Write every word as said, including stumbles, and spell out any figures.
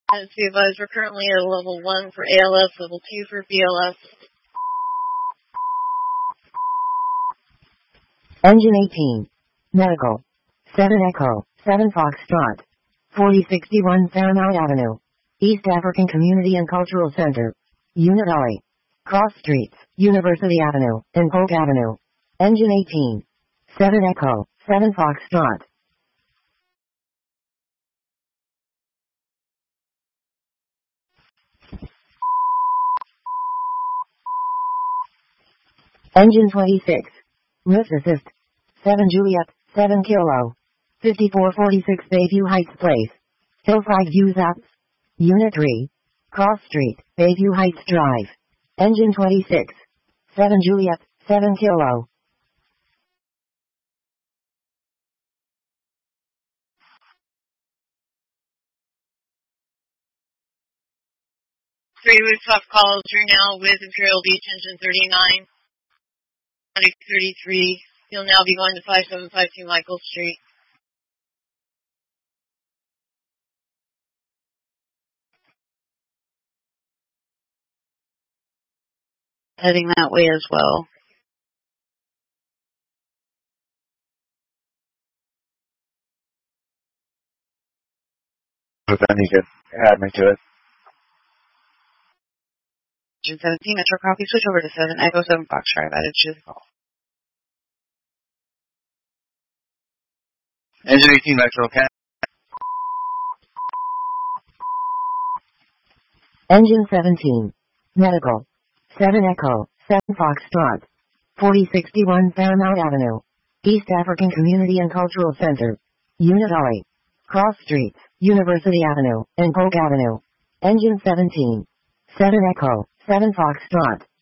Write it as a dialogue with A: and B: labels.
A: As we advise, we're currently at level one for A L S, level two for B L S.
B: Engine eighteen. Medical. seven Echo, seven Foxtrot. forty sixty-one Fairmount Avenue. East African Community and Cultural Center. Unit Alley. Cross Streets, University Avenue, and Polk Avenue. Engine eighteen. seven Echo, seven Foxtrot. Engine twenty-six. Lift Assist. seven Juliet, seven Kilo. fifty-four forty-six Bayview Heights Place. Hillside Views Apps. Unit three. Cross Street, Bayview Heights Drive. Engine twenty-six. seven Juliet, seven Kilo.
A: Three rooftop calls, you're now with Imperial Beach, engine thirty-nine. thirty-three. You'll now be going to five seven five two Michael Street. Heading that way as well.
C: Then you could add me to it.
A: Engine seventeen, Metro copy, switch over to seven Echo seven Foxtrot, added to the call.
C: Engine eighteen Metro, okay.
B: Engine seventeen. Medical. seven Echo, seven Foxtrot. forty sixty-one Fairmount Avenue. East African Community and Cultural Center. Unit Alley. Cross Streets, University Avenue, and Polk Avenue. Engine seventeen. seven Echo, seven Foxtrot.